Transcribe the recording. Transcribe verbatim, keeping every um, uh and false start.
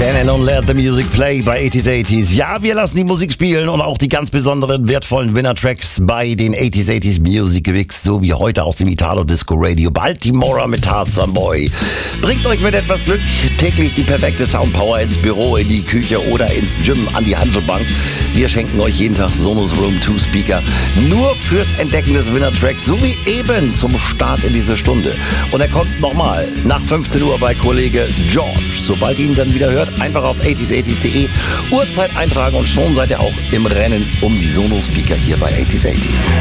Shannon und Let the Music Play bei achtziger achtziger. Ja, wir lassen die Musik spielen und auch die ganz besonderen, wertvollen Winner-Tracks bei den achtziger achtziger Music Mix, so wie heute aus dem Italo Disco Radio Baltimore mit Tarzan Boy. Bringt euch mit etwas Glück täglich die perfekte Soundpower ins Büro, in die Küche oder ins Gym, an die Handelbank. Wir schenken euch jeden Tag Sonos Room zwei Speaker nur fürs Entdecken des Winner-Tracks, so wie eben zum Start in diese Stunde. Und er kommt nochmal nach fünfzehn Uhr bei Kollege George. Sobald ihr ihn dann wieder hört, einfach auf achtziger achtziger punkt de Uhrzeit eintragen und schon seid ihr auch im Rennen um die Sonos Speaker hier bei achtziger achtziger.